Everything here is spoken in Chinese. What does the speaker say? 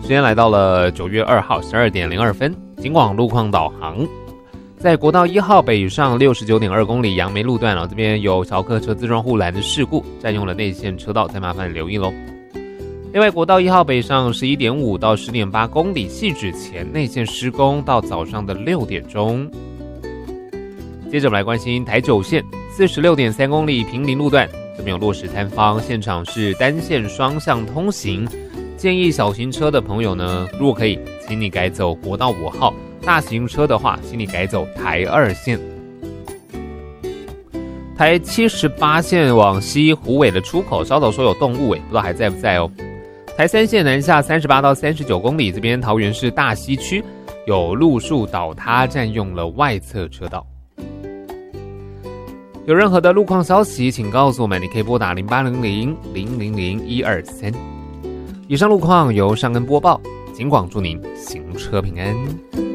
时间来到了9月2号12点02分，警广路况导航。在国道1号北上 69.2 公里杨梅路段这边有小客车自撞护栏的事故，占用了内线车道，再麻烦留意咯。另外，国道1号北上 11.5 到 10.8 公里汐止前内线施工到早上的6点钟。接着我们来关心台9线 46.3 公里平林路段，这边有落石坍方，现场是单线双向通行，建议小型车的朋友呢，如果可以，请你改走国道5号，大型车的话，请你改走台2线。台78线往西虎尾的出口，稍早说有动物，不知道还在不在哦。台3线南下38到39公里，这边桃园市大溪区有路树倒塌，占用了外侧车道。有任何的路况消息，请告诉我们，你可以拨打0800-000-123。以上路况由尚恩播报，警广祝您行车平安。